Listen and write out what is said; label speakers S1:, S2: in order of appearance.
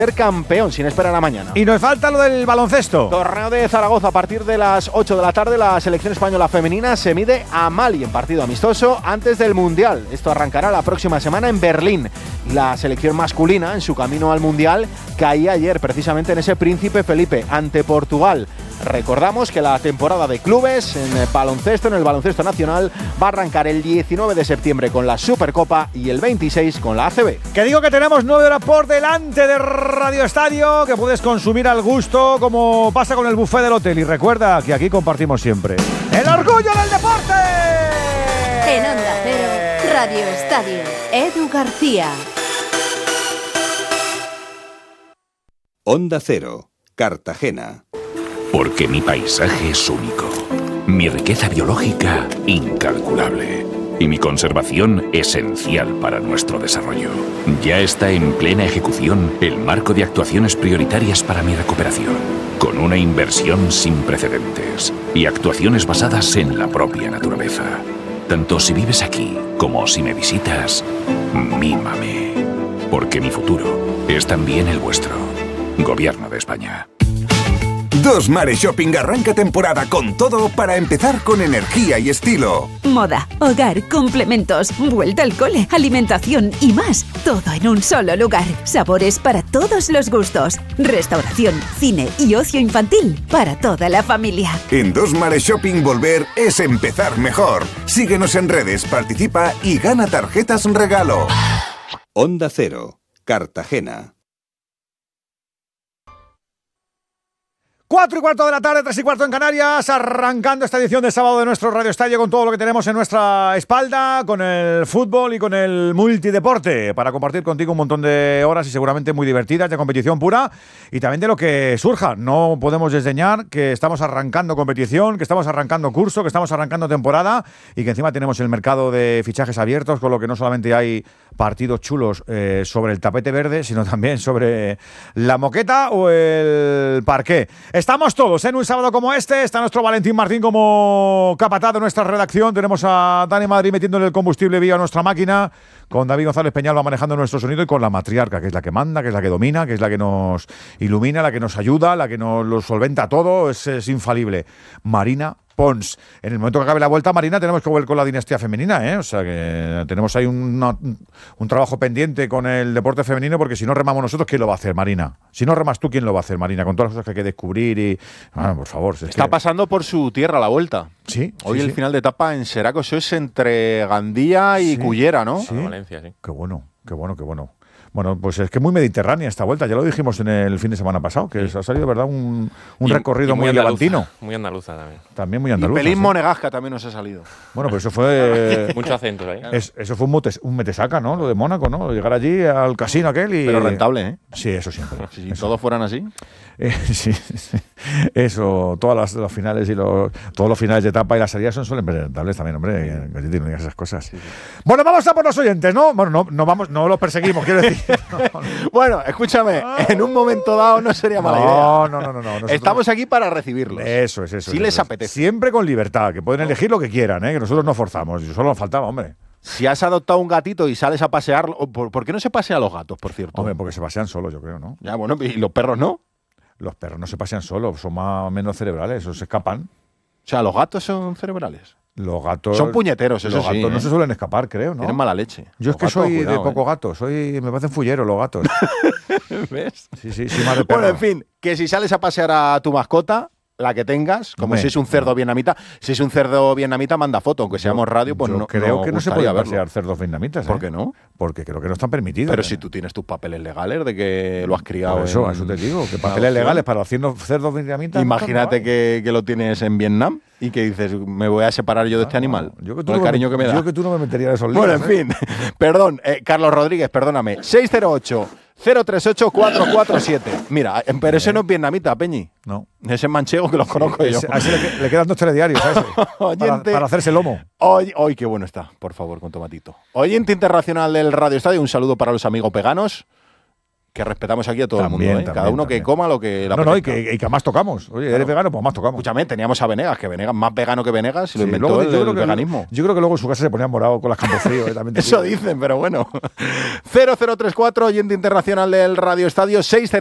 S1: Ser campeón sin esperar a mañana.
S2: Y nos falta lo del baloncesto.
S1: Torneo de Zaragoza a partir de las 8 de la tarde. La selección española femenina se mide a Mali en partido amistoso antes del Mundial. Esto arrancará la próxima semana en Berlín. La selección masculina en su camino al Mundial caía ayer precisamente en ese Príncipe Felipe ante Portugal. Recordamos que la temporada de clubes en el baloncesto nacional, va a arrancar el 19 de septiembre con la Supercopa y el 26 con la ACB.
S2: Que digo que tenemos 9 horas por delante de Radio Estadio, que puedes consumir al gusto como pasa con el buffet del hotel. Y recuerda que aquí compartimos siempre el orgullo del deporte.
S3: En Onda Cero, Radio Estadio, Edu García.
S4: Onda Cero, Cartagena.
S5: Porque mi paisaje es único, mi riqueza biológica incalculable y mi conservación esencial para nuestro desarrollo. Ya está en plena ejecución el marco de actuaciones prioritarias para mi recuperación, con una inversión sin precedentes y actuaciones basadas en la propia naturaleza. Tanto si vives aquí como si me visitas, mímame, porque mi futuro es también el vuestro. Gobierno de España.
S4: Dos Mares Shopping arranca temporada con todo para empezar con energía y estilo.
S6: Moda, hogar, complementos, vuelta al cole, alimentación y más. Todo en un solo lugar. Sabores para todos los gustos. Restauración, cine y ocio infantil para toda la familia.
S4: En Dos Mares Shopping volver es empezar mejor. Síguenos en redes, participa y gana tarjetas regalo. Onda Cero, Cartagena.
S2: 4:15 de la tarde, 3:15 en Canarias, arrancando esta edición de sábado de nuestro Radio Estadio con todo lo que tenemos en nuestra espalda, con el fútbol y con el multideporte, para compartir contigo un montón de horas y seguramente muy divertidas de competición pura y también de lo que surja. No podemos desdeñar que estamos arrancando competición, que estamos arrancando curso, que estamos arrancando temporada y que encima tenemos el mercado de fichajes abiertos, con lo que no solamente hay partidos chulos sobre el tapete verde, sino también sobre la moqueta o el parqué. Estamos todos en un sábado como este. Está nuestro Valentín Martín como capataz de nuestra redacción. Tenemos a Dani Madrid metiéndole el combustible vía nuestra máquina. Con David González Peñalba manejando nuestro sonido y con la matriarca, que es la que manda, que es la que domina, que es la que nos ilumina, la que nos ayuda, la que nos lo solventa todo. Es infalible. Marina Pons. En el momento que acabe la vuelta, Marina, tenemos que volver con la dinastía femenina, ¿eh? O sea que tenemos ahí un trabajo pendiente con el deporte femenino, porque si no remamos nosotros, ¿quién lo va a hacer, Marina? Si no remas tú, ¿quién lo va a hacer, Marina? Con todas las cosas que hay que descubrir y... por favor.
S1: Está pasando por su tierra la vuelta.
S2: Sí.
S1: Hoy
S2: sí,
S1: el final de etapa en Seraco, eso es entre Gandía y Cullera, ¿no?
S2: Sí.
S7: Valencia, sí.
S2: Qué bueno. Bueno, pues es que muy mediterránea esta vuelta, ya lo dijimos en el fin de semana pasado, que ha salido, ¿verdad? Un recorrido muy levantino.
S7: Muy andaluza también.
S2: También muy andaluza.
S1: Y pelín monegasca también nos ha salido.
S2: Bueno, pues eso fue...
S7: Muchos acentos ahí.
S2: Eso fue un metesaca, ¿no? Lo de Mónaco, ¿no? Llegar allí al casino aquel y...
S1: Pero rentable, ¿eh?
S2: Sí, eso siempre.
S1: Si todos fueran así.
S2: Sí. Eso, todas las finales y todos los finales de etapa y las salidas suelen ser rentables también, hombre. No digas esas cosas. Sí. Bueno, vamos a por los oyentes, ¿no? Bueno, no los perseguimos, quiero decir.
S1: Bueno, escúchame, en un momento dado no sería mala idea.
S2: No.
S1: Estamos aquí para recibirlos.
S2: Eso.
S1: Si les apetece.
S2: Siempre con libertad, que pueden elegir lo que quieran, ¿eh? Que nosotros no forzamos. Solo nos faltaba, hombre.
S1: Si has adoptado un gatito y sales a pasearlo, ¿por qué no se pasean los gatos, por cierto?
S2: Hombre, porque se pasean solos, yo creo, ¿no?
S1: Ya, bueno, ¿y los perros no?
S2: Los perros no se pasean solos, son más o menos cerebrales, o se escapan.
S1: O sea, ¿los gatos son cerebrales?
S2: Los gatos...
S1: Son puñeteros, eso sí.
S2: Los gatos no se suelen escapar, creo, ¿no?
S1: Tienen mala leche.
S2: Yo es que soy de poco gato, me parecen fulleros los gatos.
S1: ¿Ves?
S2: Sí, más de perro.
S1: Bueno, en fin, que si sales a pasear a tu mascota, la que tengas, como si es un cerdo vietnamita. Si es un cerdo vietnamita, manda foto, aunque seamos radio, pues no.
S2: Creo que no se puede
S1: verlo.
S2: pasear cerdos vietnamitas.
S1: ¿Por qué no?
S2: Porque creo que no están permitidos.
S1: Pero si tú tienes tus papeles legales de que lo has criado.
S2: Por eso, eso te digo, que papeles legales para haciendo cerdos vietnamitas.
S1: Imagínate que lo tienes en Vietnam y que dices, me voy a separar yo de este animal.
S2: Yo que
S1: con el cariño que me da.
S2: Yo que tú no me metería en esos líos.
S1: Bueno, en fin. Perdón, Carlos Rodríguez, perdóname. 608-038-447. Mira, pero ese no es vietnamita, Peñi.
S2: No.
S1: Ese es manchego que los conozco yo.
S2: A ese le quedan 2 telediarios, ¿sabes? para hacerse lomo.
S1: Hoy qué bueno está, por favor, con tomatito. Oyente internacional del Radio Estadio, un saludo para los amigos veganos. Que respetamos aquí a todo
S2: También,
S1: el mundo, ¿eh? Cada uno que coma lo que le
S2: No, y
S1: apetezca.
S2: que más tocamos. Oye,
S1: Claro.
S2: eres vegano, pues más tocamos.
S1: Escúchame, teníamos a Venegas, que Venegas más vegano que Venegas, y lo
S2: Sí,
S1: inventó
S2: luego,
S1: el veganismo.
S2: Yo creo que luego en su casa se ponía morado con las Campofrío. También te
S1: Eso
S2: digo.
S1: dicen, pero bueno. 0034, oyente internacional del Radio Estadio, 6